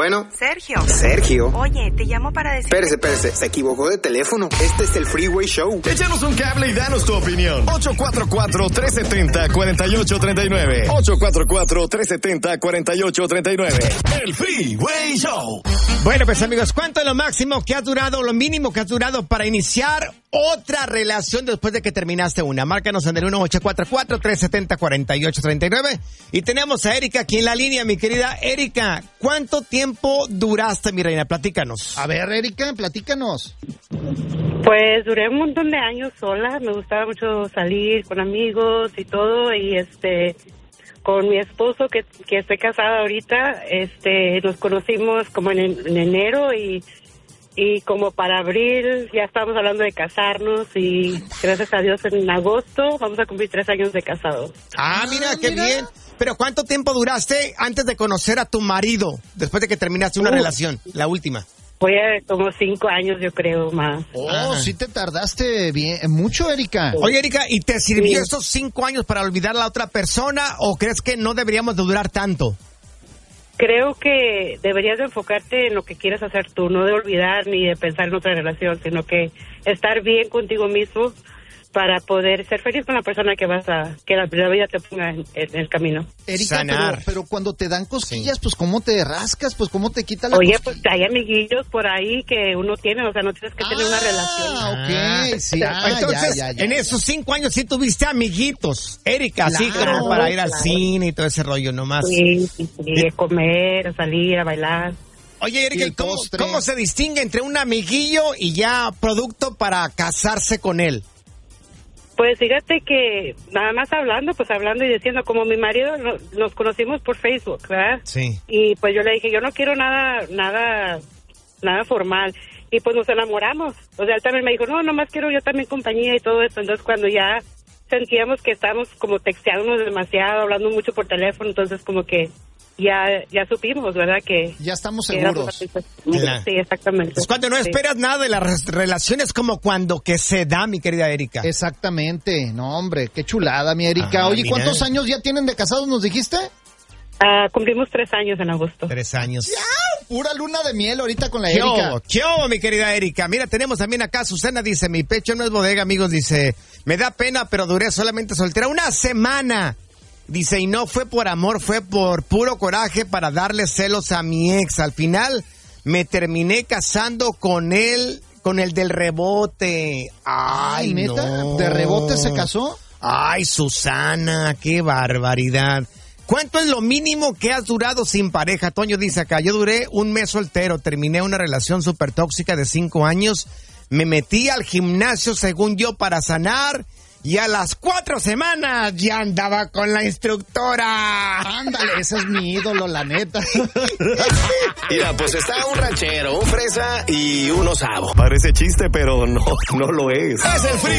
Bueno. Sergio. Oye, te llamo para decir... Espérese, se equivocó de teléfono. Este es el Freeway Show. Échanos un cable y danos tu opinión. 844-370-4839. 844-370-4839. El Freeway Show. Bueno, pues amigos, ¿cuánto es lo máximo que has durado, lo mínimo que has durado para iniciar otra relación después de que terminaste una? Márcanos en el 1-844-370-4839. Y tenemos a Erika aquí en la línea, mi querida Erika. ¿Cuánto tiempo duraste, mi reina? Platícanos. A ver, Erika, platícanos. Pues duré un montón de años sola. Me gustaba mucho salir con amigos y todo. Y con mi esposo, que estoy casada ahorita, nos conocimos como en enero y como para abril ya estábamos hablando de casarnos y gracias a Dios en agosto vamos a cumplir 3 años de casados. Mira, qué bien. Pero ¿cuánto tiempo duraste antes de conocer a tu marido, después de que terminaste una relación, la última? Fue como 5 años, yo creo, más. Sí te tardaste mucho, Erika. Oye, Erika, ¿y te sirvió esos 5 años para olvidar a la otra persona o crees que no deberíamos de durar tanto? Creo que deberías de enfocarte en lo que quieres hacer tú, no de olvidar ni de pensar en otra relación, sino que estar bien contigo mismo para poder ser feliz con la persona que la vida te ponga en el camino. Erika, pero cuando te dan cosquillas, pues ¿cómo te rascas? Pues ¿cómo te quita la cosquilla? Pues hay amiguillos por ahí que uno tiene, o sea, no tienes que tener una relación. Ok, sí. Entonces, en esos 5 años sí tuviste amiguitos, Erika, claro, así como para ir al cine y todo ese rollo nomás. Sí, comer, a salir, a bailar. Oye, Erika, ¿y cómo se distingue entre un amiguillo y ya producto para casarse con él? Pues fíjate que nada más hablando y diciendo, como mi marido nos conocimos por Facebook, ¿verdad? Sí. Y pues yo le dije, yo no quiero nada formal. Y pues nos enamoramos. O sea, él también me dijo, no, nomás quiero yo también compañía y todo eso. Entonces cuando ya sentíamos que estábamos como texteándonos demasiado, hablando mucho por teléfono, entonces como que ya supimos, ¿verdad? Que ya estamos seguros. Sí, exactamente. Es cuando no esperas nada de las relaciones, como cuando que se da, mi querida Erika. Exactamente. No, hombre, qué chulada, mi Erika. Oye, mira, ¿cuántos años ya tienen de casados, nos dijiste? Cumplimos 3 años en agosto. 3 años. ¡Ya! Pura luna de miel ahorita con la Erika. ¿Qué hubo, mi querida Erika? Mira, tenemos también acá, Susana dice, mi pecho no es bodega, amigos, dice, me da pena, pero duré solamente soltera 1 semana. Dice, y no fue por amor, fue por puro coraje para darle celos a mi ex. Al final me terminé casando con él, con el del rebote. Ay, ¿neta? No. ¿De rebote se casó? Ay, Susana, qué barbaridad. ¿Cuánto es lo mínimo que has durado sin pareja? Toño dice acá, yo duré 1 mes soltero, terminé una relación súper tóxica de 5 años, me metí al gimnasio según yo para sanar. Y a las 4 semanas ya andaba con la instructora. Ándale, ese es mi ídolo, la neta. Mira, pues está un ranchero, un fresa y un osavo. Parece chiste, pero no lo es. Es el Freeway